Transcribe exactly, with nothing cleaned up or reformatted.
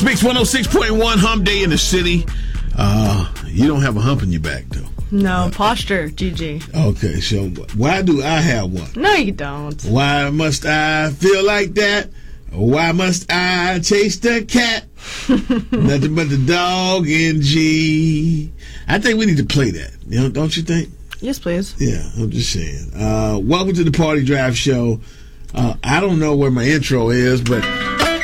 Mix one oh six point one, hump day in the city. Uh, you don't have a hump in your back, though. No, uh, posture, Gigi. Okay, so why do I have one? No, you don't. Why must I feel like that? Why must I chase the cat? Nothing but the dog and G. I think we need to play that. You know, don't you think? Yes, please. Yeah, I'm just saying. Uh, welcome to the Party Drive Show. Uh, I don't know where my intro is, but